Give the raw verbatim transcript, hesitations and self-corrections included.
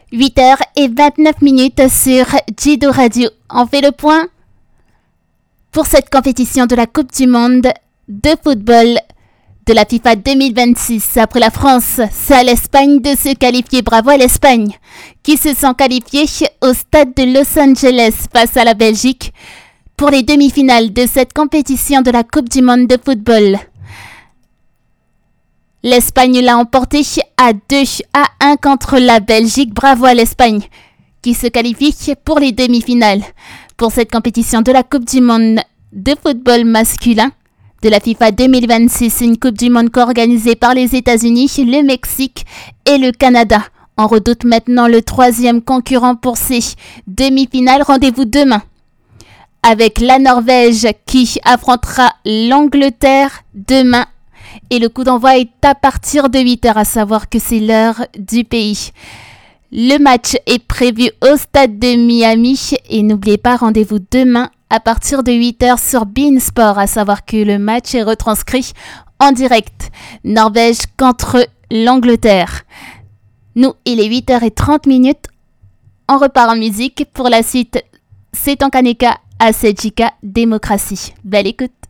huit heures vingt-neuf minutes sur Jido Radio. On fait le point pour cette compétition de la Coupe du Monde de football de la FIFA deux mille vingt-six. Après la France, c'est à l'Espagne de se qualifier. Bravo à l'Espagne qui se sent qualifiée au stade de Los Angeles face à la Belgique pour les demi-finales de cette compétition de la Coupe du Monde de football. L'Espagne l'a emporté à deux à un contre la Belgique. Bravo à l'Espagne qui se qualifie pour les demi-finales pour cette compétition de la Coupe du Monde de football masculin de la FIFA deux mille vingt-six. Une Coupe du Monde co-organisée par les États-Unis, le Mexique et le Canada. On redoute maintenant le troisième concurrent pour ces demi-finales. Rendez-vous demain avec la Norvège qui affrontera l'Angleterre demain. Et le coup d'envoi est à partir de huit heures, à savoir que c'est l'heure du pays. Le match est prévu au stade de Miami. Et n'oubliez pas, rendez-vous demain à partir de huit heures sur beIN Sport, à savoir que le match est retranscrit en direct. Norvège contre l'Angleterre. Nous, il est huit heures trente minutes. On repart en musique. Pour la suite, c'est en Kaneka à Sejika Démocratie. Belle écoute.